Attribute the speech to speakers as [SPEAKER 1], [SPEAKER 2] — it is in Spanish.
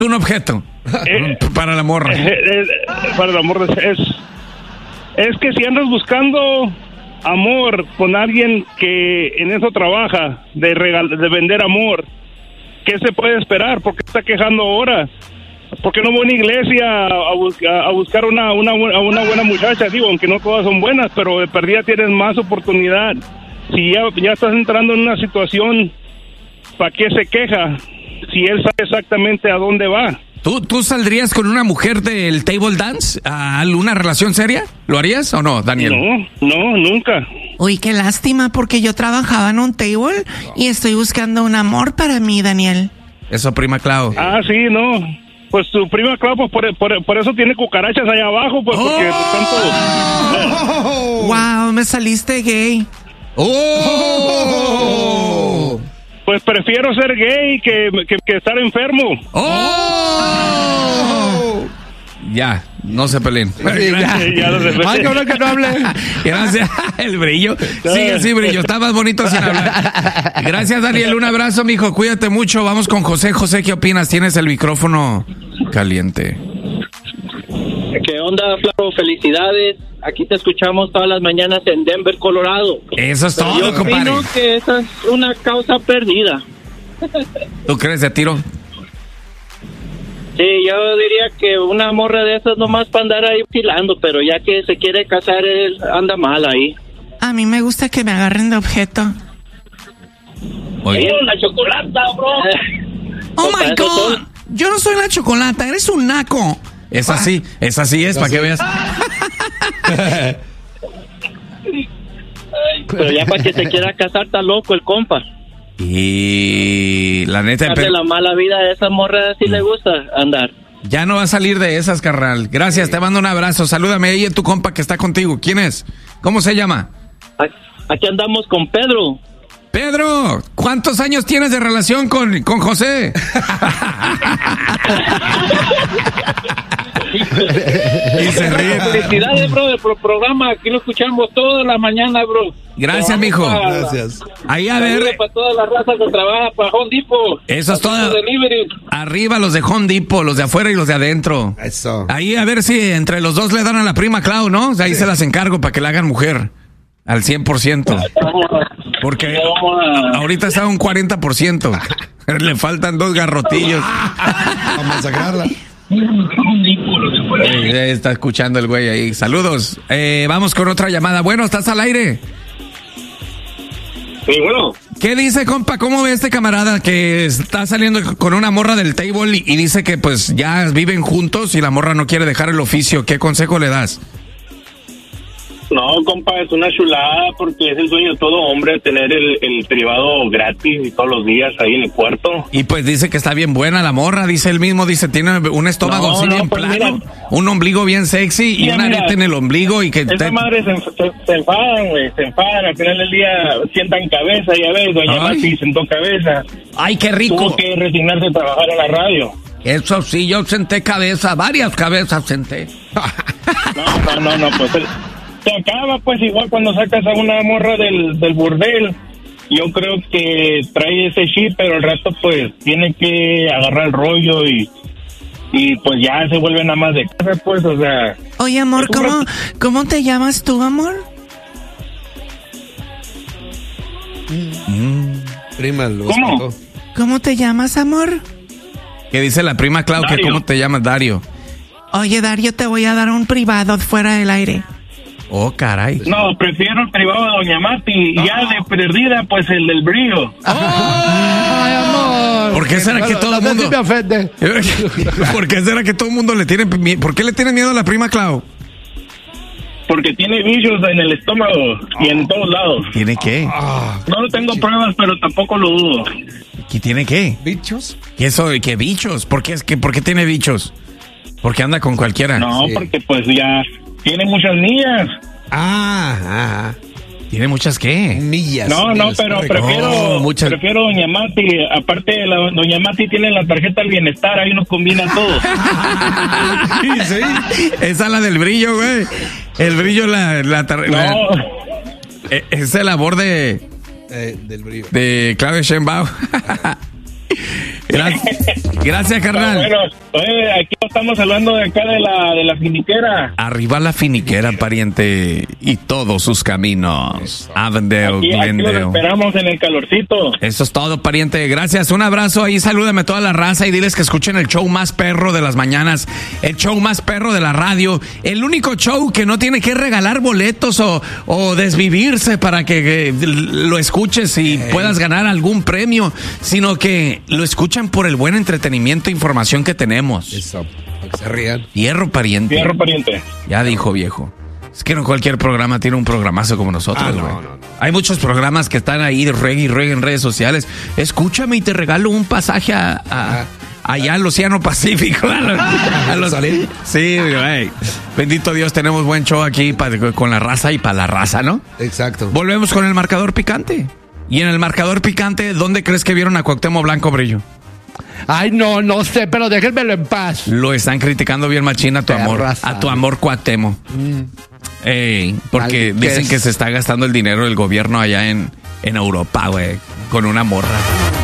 [SPEAKER 1] Un objeto para la morra.
[SPEAKER 2] Para la morra es que si andas buscando amor con alguien que en eso trabaja, de vender amor, ¿qué se puede esperar? ¿Por qué está quejando ahora? ¿Por qué no va a una iglesia a buscar una buena muchacha? Digo, aunque no todas son buenas, pero de perdida tienes más oportunidad. Si ya estás entrando en una situación, ¿para qué se queja? Si él sabe exactamente a dónde va.
[SPEAKER 1] ¿Tú saldrías con una mujer del table dance a alguna relación seria? ¿Lo harías o no, Daniel?
[SPEAKER 2] No, nunca.
[SPEAKER 3] Uy, qué lástima, porque yo trabajaba en un table y estoy buscando un amor para mí, Daniel.
[SPEAKER 1] Eso, prima Clau.
[SPEAKER 2] Sí, no. Pues tu prima Clau, pues por eso tiene cucarachas allá abajo, pues porque tanto...
[SPEAKER 3] Wow, me saliste gay.
[SPEAKER 2] Pues prefiero ser gay que estar enfermo.
[SPEAKER 1] Ya, no se peleen.
[SPEAKER 2] Ya lo sé.
[SPEAKER 1] Ay, no, que no hable. Gracias. El brillo. Sigue así, brillo. Está más bonito sin hablar. Gracias, Daniel. Un abrazo, mijo. Cuídate mucho. Vamos con José. José, ¿qué opinas? Tienes el micrófono caliente.
[SPEAKER 4] ¿Qué onda, Flaco? Felicidades. Aquí te escuchamos todas las mañanas en Denver, Colorado.
[SPEAKER 1] Eso es todo,
[SPEAKER 4] yo
[SPEAKER 1] compadre.
[SPEAKER 4] Yo opino que esa es una causa perdida.
[SPEAKER 1] ¿Tú crees de tiro?
[SPEAKER 4] Sí, yo diría que una morra de esas nomás para andar ahí filando, pero ya que se quiere casar, él anda mal ahí.
[SPEAKER 3] A mí me gusta que me agarren de objeto.
[SPEAKER 4] Oye, la chocolata, bro.
[SPEAKER 3] Oh my God. Yo no soy la chocolata, eres un naco.
[SPEAKER 1] Esa sí es, para que veas.
[SPEAKER 4] Pero ya para que se quiera casar, está loco el compa.
[SPEAKER 1] Y la neta...
[SPEAKER 4] Darle la mala vida a esa morra, sí le gusta andar.
[SPEAKER 1] Ya no va a salir de esas, carnal. Gracias, te mando un abrazo. Salúdame ahí a tu compa que está contigo. ¿Quién es? ¿Cómo se llama?
[SPEAKER 4] Aquí andamos con Pedro.
[SPEAKER 1] Pedro, ¿cuántos años tienes de relación con José? Y se ríe.
[SPEAKER 4] Felicidades, bro, del programa. Aquí lo escuchamos toda la mañana, bro.
[SPEAKER 1] Gracias, mijo.
[SPEAKER 5] Gracias.
[SPEAKER 1] Ahí a ver.
[SPEAKER 4] Para toda la raza que trabaja para Home Depot.
[SPEAKER 1] Eso es todo. Arriba los de Home Depot, los de afuera y los de adentro.
[SPEAKER 5] Eso.
[SPEAKER 1] Ahí a ver si entre los dos le dan a la prima Clau, ¿no? O sea, ahí se las encargo para que la hagan mujer. Al 100%. Porque ahorita está un 40%. Le faltan 2 garrotillos.
[SPEAKER 5] A masacrarla.
[SPEAKER 1] Está escuchando el güey ahí. Saludos. Vamos con otra llamada. Bueno, ¿estás al aire?
[SPEAKER 2] Sí, bueno.
[SPEAKER 1] ¿Qué dice, compa? ¿Cómo ve este camarada que está saliendo con una morra del table y dice que pues ya viven juntos y la morra no quiere dejar el oficio? ¿Qué consejo le das?
[SPEAKER 2] No, compa, es una chulada porque es el sueño de todo hombre tener el privado gratis y todos los días ahí en el cuarto.
[SPEAKER 1] Y pues dice que está bien buena la morra, dice él mismo, dice tiene un estómago así bien
[SPEAKER 2] pues
[SPEAKER 1] plano,
[SPEAKER 2] mira,
[SPEAKER 1] un ombligo bien sexy y una arete en el ombligo y que...
[SPEAKER 2] Esa madre se enfadan, güey, se enfadan, al final del día sientan cabeza, ya ves, doña Mati sentó cabeza.
[SPEAKER 1] ¡Ay, qué rico!
[SPEAKER 2] Tuvo que resignarse a trabajar en la radio.
[SPEAKER 1] Eso sí, yo senté cabeza, varias cabezas senté.
[SPEAKER 2] No, pues... Se acaba pues igual cuando sacas a una morra del burdel. Yo creo que trae ese chip, pero al rato pues tiene que agarrar el rollo y pues ya se vuelve nada más de casa, pues, o sea...
[SPEAKER 3] Oye, amor, ¿cómo te llamas tú, amor?
[SPEAKER 5] Prima,
[SPEAKER 2] ¿Cómo?
[SPEAKER 3] ¿Cómo te llamas, amor?
[SPEAKER 1] ¿Qué dice la prima Clau? Que ¿cómo te llamas, Dario?
[SPEAKER 3] Oye, Dario, te voy a dar un privado fuera del aire.
[SPEAKER 1] Oh, caray.
[SPEAKER 2] No, prefiero el privado de doña Mati y ya de perdida, pues el del brillo.
[SPEAKER 5] Ay, amor.
[SPEAKER 1] ¿Por qué será que todo el mundo...
[SPEAKER 5] me ofende.
[SPEAKER 1] ¿Por qué será que todo el mundo le tiene miedo? ¿Por qué le tiene miedo a la prima Clau?
[SPEAKER 2] Porque tiene bichos en el estómago y en todos lados.
[SPEAKER 1] ¿Tiene qué?
[SPEAKER 2] No tengo pruebas, pero tampoco lo dudo.
[SPEAKER 1] ¿Qué tiene qué?
[SPEAKER 5] ¿Bichos?
[SPEAKER 1] ¿Qué bichos? ¿Por qué tiene bichos? Porque anda con cualquiera.
[SPEAKER 2] No, sí. Porque pues ya tiene muchas millas.
[SPEAKER 1] ¿Tiene muchas qué?
[SPEAKER 5] Millas.
[SPEAKER 2] No, pero prefiero doña Mati. Aparte, doña Mati tiene la tarjeta del bienestar, ahí nos combina todo.
[SPEAKER 1] Sí. Esa es la del brillo, güey. El brillo, es el labor
[SPEAKER 5] del brillo.
[SPEAKER 1] de Claudia Sheinbaum. Gracias, carnal.
[SPEAKER 2] Bueno, aquí estamos hablando de acá de la finiquera.
[SPEAKER 1] Arriba la finiquera, pariente, y todos sus caminos. Avondale,
[SPEAKER 2] Aquí
[SPEAKER 1] Glendale.
[SPEAKER 2] los esperamos en el calorcito.
[SPEAKER 1] Eso es todo, pariente. Gracias. Un abrazo ahí. Salúdame a toda la raza y diles que escuchen el show más perro de las mañanas. El show más perro de la radio. El único show que no tiene que regalar boletos o desvivirse para que lo escuches y puedas ganar algún premio, sino que lo escuchan por el buen entretenimiento e información que tenemos.
[SPEAKER 5] Eso, para que se rían.
[SPEAKER 1] Fierro, pariente.
[SPEAKER 2] Fierro, pariente.
[SPEAKER 1] Ya dijo, viejo. Es que no cualquier programa tiene un programazo como nosotros, güey.
[SPEAKER 5] No.
[SPEAKER 1] Hay muchos programas que están ahí de reggae y reggae en redes sociales. Escúchame y te regalo un pasaje allá al Océano Pacífico.
[SPEAKER 5] ¿Salir?
[SPEAKER 1] Sí, güey. Bendito Dios, tenemos buen show aquí con la raza y para la raza, ¿no?
[SPEAKER 5] Exacto.
[SPEAKER 1] Volvemos con el marcador picante. Y en el marcador picante, ¿dónde crees que vieron a Cuauhtémoc Blanco, Brillo?
[SPEAKER 6] Ay, no sé, pero déjenmelo en paz.
[SPEAKER 1] Lo están criticando bien machín a tu amor.
[SPEAKER 6] Raza.
[SPEAKER 1] A tu amor, Cuauhtémoc. Porque dicen que se está gastando el dinero del gobierno allá en Europa, güey, con una morra.